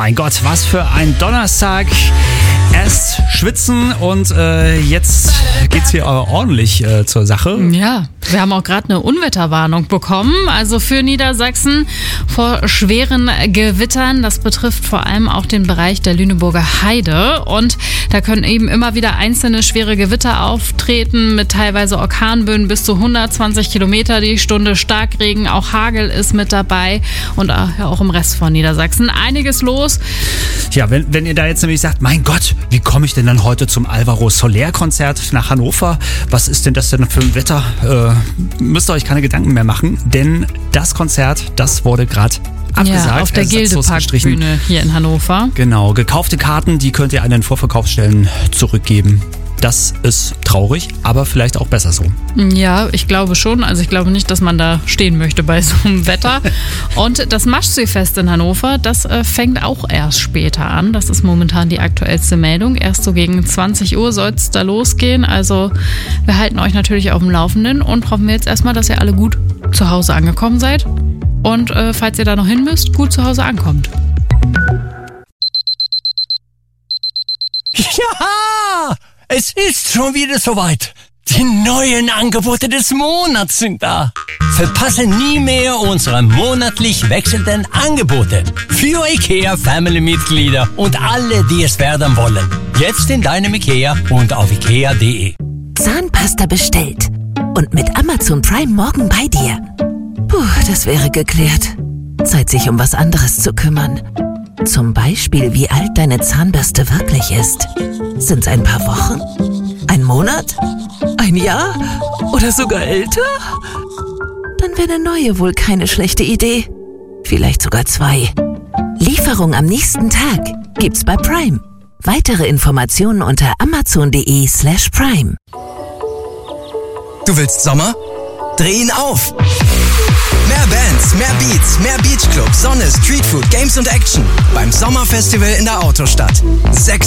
mein Gott, was für ein Donnerstag. Erst schwitzen und jetzt geht's hier ordentlich zur Sache. Ja, wir haben auch gerade eine Unwetterwarnung bekommen, also für Niedersachsen vor schweren Gewittern. Das betrifft vor allem auch den Bereich der Lüneburger Heide und da können eben immer wieder einzelne schwere Gewitter auftreten mit teilweise Orkanböen bis zu 120 Kilometer die Stunde, Starkregen, auch Hagel ist mit dabei und auch im Rest von Niedersachsen einiges los. Ja, wenn ihr da jetzt nämlich sagt, mein Gott, wie komme ich denn dann heute zum Alvaro Soler Konzert nach Hannover? Was ist denn das denn für ein Wetter? Müsst ihr euch keine Gedanken mehr machen, denn das Konzert, das wurde gerade abgesagt. Ja, auf der Gildeparkbühne hier in Hannover. Genau, gekaufte Karten, die könnt ihr an den Vorverkaufsstellen zurückgeben. Das ist traurig, aber vielleicht auch besser so. Ja, ich glaube schon. Also ich glaube nicht, dass man da stehen möchte bei so einem Wetter. Und das Maschsee-Fest in Hannover, das fängt auch erst später an. Das ist momentan die aktuellste Meldung. Erst so gegen 20 Uhr soll es da losgehen. Also wir halten euch natürlich auf dem Laufenden und hoffen jetzt erstmal, dass ihr alle gut zu Hause angekommen seid. Und falls ihr da noch hin müsst, gut zu Hause ankommt. Ja! Es ist schon wieder soweit. Die neuen Angebote des Monats sind da. Verpasse nie mehr unsere monatlich wechselnden Angebote. Für IKEA Family-Mitglieder und alle, die es werden wollen. Jetzt in deinem IKEA und auf ikea.de. Zahnpasta bestellt. Und mit Amazon Prime morgen bei dir. Puh, das wäre geklärt. Zeit, sich um was anderes zu kümmern. Zum Beispiel, wie alt deine Zahnbürste wirklich ist. Sind's ein paar Wochen? Ein Monat? Ein Jahr? Oder sogar älter? Dann wäre eine neue wohl keine schlechte Idee. Vielleicht sogar 2. Lieferung am nächsten Tag gibt's bei Prime. Weitere Informationen unter amazon.de/prime. Du willst Sommer? Dreh ihn auf! Mehr Bands, mehr Beats, mehr Beachclub, Sonne, Streetfood, Games und Action beim Sommerfestival in der Autostadt.